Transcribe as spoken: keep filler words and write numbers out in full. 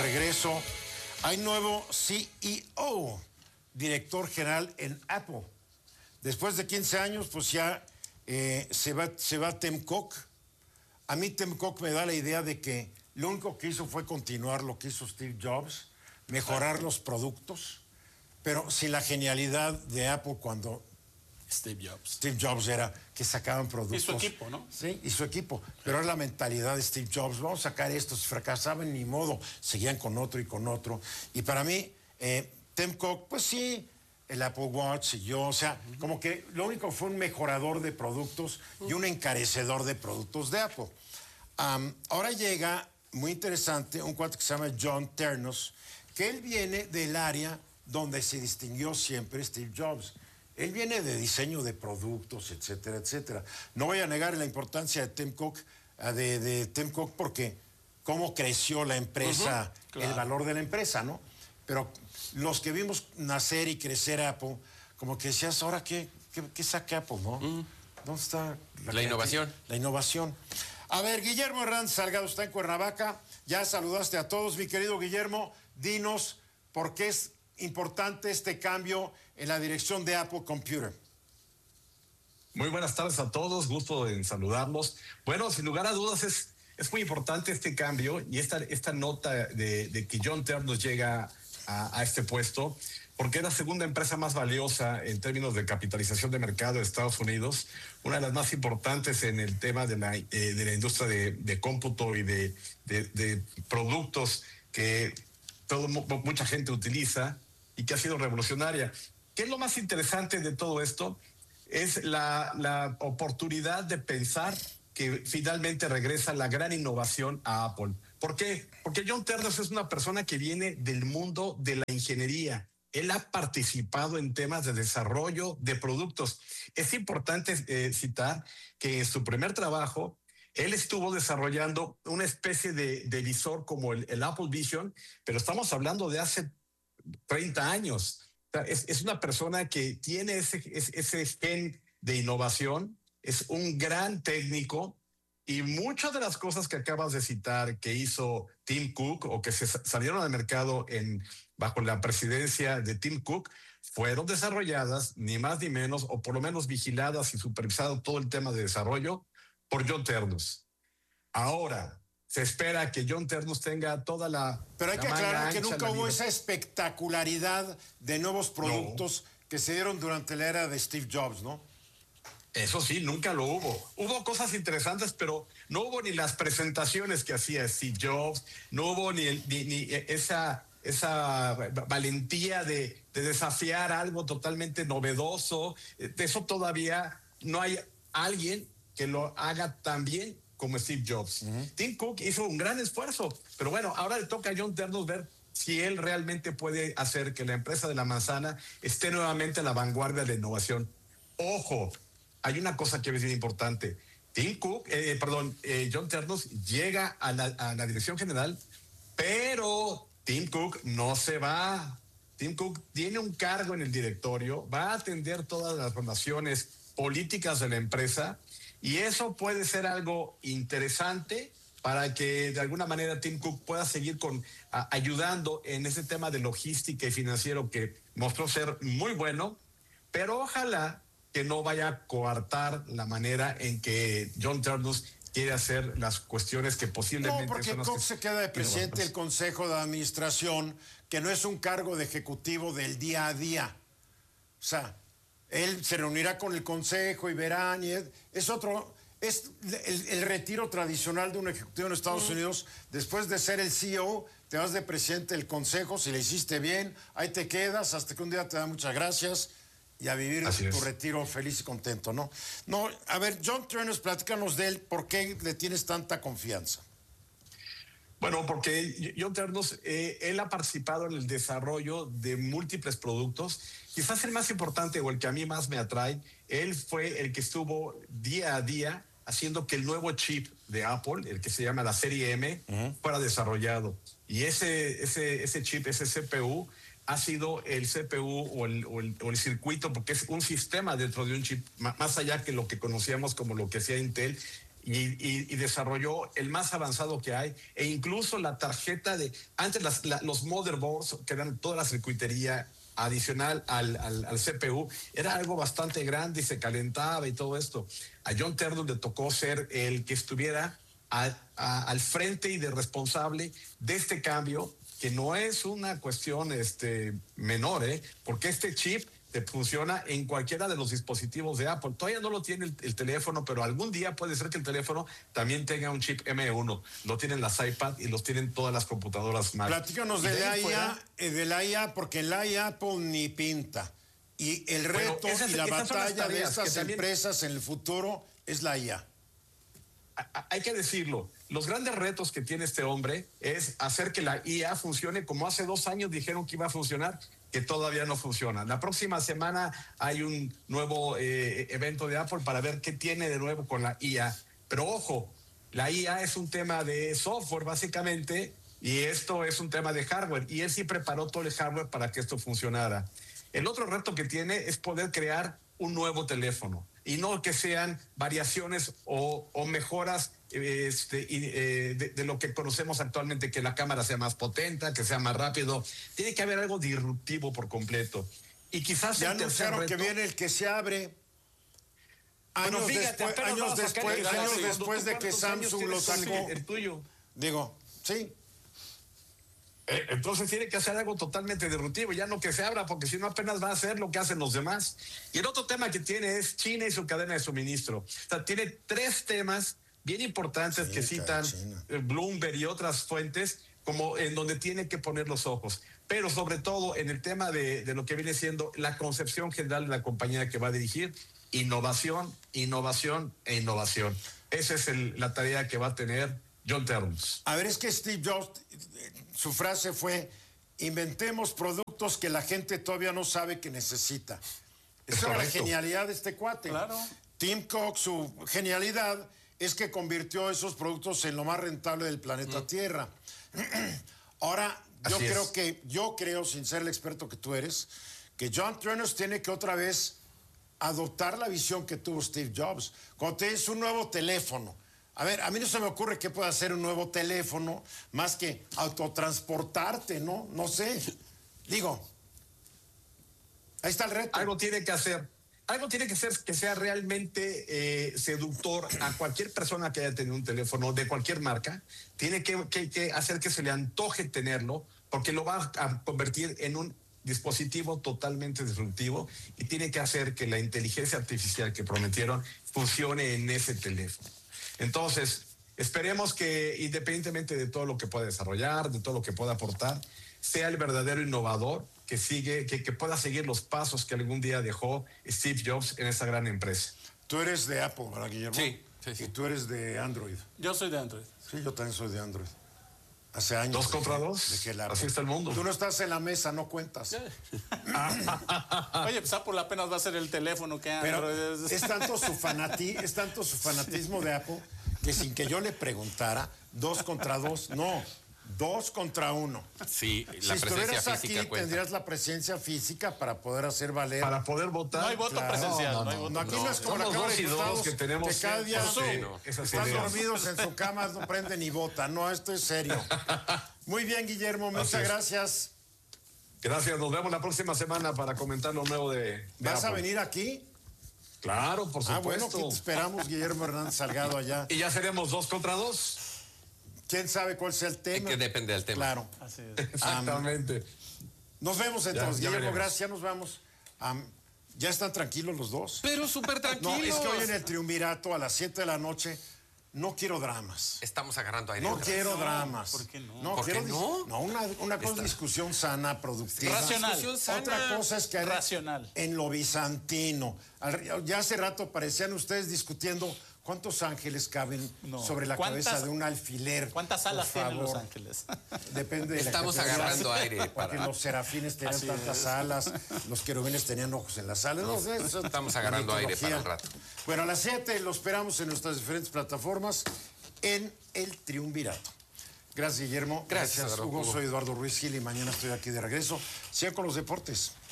regreso. Hay nuevo C E O, director general en Apple. Después de quince años, pues ya eh, se va, se va Tim Cook. A mí Tim Cook me da la idea de que lo único que hizo fue continuar lo que hizo Steve Jobs, mejorar los productos, pero sin la genialidad de Apple cuando Steve Jobs. Steve Jobs era que sacaban productos. Y su equipo, ¿no? Sí, y su equipo. Pero es la mentalidad de Steve Jobs. Vamos a sacar esto, si fracasaban, ni modo. Seguían con otro y con otro. Y para mí, eh, Tim Cook, pues sí, el Apple Watch siguió. O sea, uh-huh. como que lo único fue un mejorador de productos uh-huh. y un encarecedor de productos de Apple. Um, ahora llega, muy interesante, un cuate que se llama John Ternos, que él viene del área donde se distinguió siempre Steve Jobs. Él viene de diseño de productos, etcétera, etcétera. No voy a negar la importancia de Tim Cook, de, de Tim Cook porque cómo creció la empresa, uh-huh, claro. el valor de la empresa, ¿no? Pero los que vimos nacer y crecer Apple, como que decías, ¿ahora qué, qué, qué saca Apple, no? Uh-huh. ¿Dónde está la, la innovación? La innovación. A ver, Guillermo Hernández Salgado está en Cuernavaca. Ya saludaste a todos, mi querido Guillermo. Dinos por qué es importante este cambio en la dirección de Apple Computer. Muy buenas tardes a todos, gusto en saludarlos. Bueno, sin lugar a dudas es, es muy importante este cambio y esta, esta nota de, de que John Ternos llega a, a este puesto, porque es la segunda empresa más valiosa en términos de capitalización de mercado de Estados Unidos, una de las más importantes en el tema de la, eh, de la industria de, de cómputo y de, de, de productos que todo, mucha gente utiliza y que ha sido revolucionaria. ¿Qué es lo más interesante de todo esto? Es la, la oportunidad de pensar que finalmente regresa la gran innovación a Apple. ¿Por qué? Porque John Ternos es una persona que viene del mundo de la ingeniería. Él ha participado en temas de desarrollo de productos. Es importante eh, citar que en su primer trabajo, él estuvo desarrollando una especie de, de visor como el, el Apple Vision, pero estamos hablando de hace treinta años. O sea, es, es una persona que tiene ese, ese gen de innovación, es un gran técnico y muchas de las cosas que acabas de citar que hizo Tim Cook o que se salieron al mercado en, bajo la presidencia de Tim Cook fueron desarrolladas ni más ni menos, o por lo menos vigiladas y supervisado todo el tema de desarrollo por John Ternos. Ahora, se espera que John Ternos tenga toda la... Pero hay que aclarar que nunca hubo esa espectacularidad de nuevos productos no. que se dieron durante la era de Steve Jobs, ¿no? Eso sí, nunca lo hubo. Hubo cosas interesantes, pero no hubo ni las presentaciones que hacía Steve Jobs, no hubo ni, ni, ni esa, esa valentía de, de desafiar algo totalmente novedoso. De eso todavía no hay alguien que lo haga tan bien como Steve Jobs. Uh-huh. Tim Cook hizo un gran esfuerzo, pero bueno, ahora le toca a John Ternos ver si él realmente puede hacer que la empresa de la manzana esté nuevamente a la vanguardia de la innovación. Ojo, hay una cosa que es bien importante. Tim Cook, eh, perdón, eh, John Ternos llega a la, a la dirección general, pero Tim Cook no se va. Tim Cook tiene un cargo en el directorio, va a atender todas las relaciones políticas de la empresa. Y eso puede ser algo interesante para que de alguna manera Tim Cook pueda seguir con, a, ayudando en ese tema de logística y financiero que mostró ser muy bueno, pero ojalá que no vaya a coartar la manera en que John Ternos quiere hacer las cuestiones que posiblemente... No, porque son las Cook que se queda de presidente del Consejo de Administración, que no es un cargo de ejecutivo del día a día. O sea... Él se reunirá con el consejo y verán, y es, es otro, es el, el retiro tradicional de un ejecutivo en Estados uh-huh. Unidos. Después de ser el C E O, te vas de presidente del consejo, si le hiciste bien, ahí te quedas, hasta que un día te da muchas gracias y a vivir Así tu es. retiro feliz y contento, ¿no? No, a ver, John Ternos, platícanos de él, ¿por qué le tienes tanta confianza? Bueno, porque John Ternos, eh, él ha participado en el desarrollo de múltiples productos. Quizás el más importante o el que a mí más me atrae, él fue el que estuvo día a día haciendo que el nuevo chip de Apple, el que se llama la serie M, uh-huh. fuera desarrollado. Y ese, ese, ese chip, ese C P U, ha sido el C P U o el, o, el, o el circuito, porque es un sistema dentro de un chip, más allá que lo que conocíamos como lo que hacía Intel. y, y, y desarrolló el más avanzado que hay, e incluso la tarjeta de, antes las, la, los motherboards, que eran toda la circuitería adicional al, al, al C P U, era algo bastante grande y se calentaba y todo esto. A John Ternus le tocó ser el que estuviera a, a, al frente y de responsable de este cambio, que no es una cuestión este, menor, ¿eh? Porque este chip te funciona en cualquiera de los dispositivos de Apple. Todavía no lo tiene el, el teléfono, pero algún día puede ser que el teléfono también tenga un chip M uno. Lo tienen las iPad y los tienen todas las computadoras Mac. Platícanos de, de la I A, fuera, eh, de la I A, porque en la I A Apple ni pinta. Y el reto bueno, esas, y la batalla de estas también, empresas en el futuro es la I A. Hay que decirlo, los grandes retos que tiene este hombre es hacer que la I A funcione como hace dos años dijeron que iba a funcionar, que todavía no funciona. La próxima semana hay un nuevo eh, evento de Apple para ver qué tiene de nuevo con la I A. Pero ojo, la I A es un tema de software básicamente y esto es un tema de hardware, y él sí preparó todo el hardware para que esto funcionara. El otro reto que tiene es poder crear un nuevo teléfono, y no que sean variaciones o, o mejoras este, y, eh, de, de lo que conocemos actualmente, que la cámara sea más potente, que sea más rápido. Tiene que haber algo disruptivo por completo. Y quizás ya anunciaron reto, que viene el que se abre años bueno, fíjate, después, años después, años después de que Samsung lo sacó. El tuyo. Digo, sí. Entonces tiene que hacer algo totalmente disruptivo, ya no que se abra, porque si no apenas va a hacer lo que hacen los demás. Y el otro tema que tiene es China y su cadena de suministro. O sea, tiene tres temas bien importantes sí, que citan China. Bloomberg y otras fuentes, como en donde tiene que poner los ojos. Pero sobre todo en el tema de, de lo que viene siendo la concepción general de la compañía que va a dirigir, innovación, innovación e innovación. Esa es el, la tarea que va a tener John Ternus. A ver, es que Steve Jobs, su frase fue, inventemos productos que la gente todavía no sabe que necesita. Esa era la genialidad de este cuate. Claro. Tim Cook, su genialidad es que convirtió esos productos en lo más rentable del planeta mm. Tierra. Ahora, yo Así creo es. que, yo creo, sin ser el experto que tú eres, que John Ternus tiene que otra vez adoptar la visión que tuvo Steve Jobs. Cuando tienes un nuevo teléfono, a ver, a mí no se me ocurre qué puede hacer un nuevo teléfono más que autotransportarte, ¿no? No sé. Digo, ahí está el reto. Algo tiene que hacer. Algo tiene que ser que sea realmente eh, seductor a cualquier persona que haya tenido un teléfono de cualquier marca. Tiene que, que, que hacer que se le antoje tenerlo, porque lo va a convertir en un dispositivo totalmente disruptivo, y tiene que hacer que la inteligencia artificial que prometieron funcione en ese teléfono. Entonces, esperemos que, independientemente de todo lo que pueda desarrollar, de todo lo que pueda aportar, sea el verdadero innovador que sigue, que, que pueda seguir los pasos que algún día dejó Steve Jobs en esa gran empresa. Tú eres de Apple, ¿verdad, Guillermo? Sí, sí, sí. Y tú eres de Android. Yo soy de Android. Sí, yo también soy de Android. Hace años. Dos contra dos. Dejé el Así está el mundo. Tú no estás en la mesa, no cuentas. Oye, pues Apple apenas va a ser el teléfono que Android. Pero es tanto su fanati, es tanto su fanatismo de Apple que sin que yo le preguntara, dos contra dos, no, dos contra uno. Sí, la si presencia física aquí, cuenta. Tendrías la presencia física para poder hacer valer. Para poder votar. No hay voto claro, presencial. No, no, no, hay voto, no, aquí no, no es como la Cámara de Diputados que tenemos que cada día sí, no, están dormidos en su cama, no prenden ni votan. No, esto es serio. Muy bien, Guillermo, muchas gracias. Gracias, nos vemos la próxima semana para comentar lo nuevo de, de ¿Vas Apple. a venir aquí? Claro, por supuesto. Ah, bueno, aquí te esperamos, Guillermo Hernández Salgado, allá. ¿Y ya seremos dos contra dos? ¿Quién sabe cuál sea el tema? Es que depende del tema. Claro. Así es. Exactamente. Um, nos vemos entonces, ya, ya Guillermo, gracias, ya nos vamos. Um, ¿Ya están tranquilos los dos? Pero súper tranquilos. No, es que hoy en el Triunvirato a las siete de la noche no quiero dramas. Estamos agarrando aire. No quiero no, dramas. ¿Por qué no? No, ¿Por quiero qué no? No, una, una cosa es discusión sana, productiva. Racional. Discusión sana, otra cosa es que racional. En lo bizantino. Ya hace rato parecían ustedes discutiendo cuántos ángeles caben no. sobre la cabeza de un alfiler. ¿Cuántas alas tienen los ángeles? Depende de Estamos la agarrando aire. Porque para... los serafines tenían Así tantas es. alas, los querubines tenían ojos en las alas. No, no, eso, Estamos agarrando aire para el rato. Bueno, a las siete lo esperamos en nuestras diferentes plataformas en el Triunvirato. Gracias, Guillermo. Gracias, Gracias Hugo. Hugo. Soy Eduardo Ruiz Gil y mañana estoy aquí de regreso. Sigan con los deportes.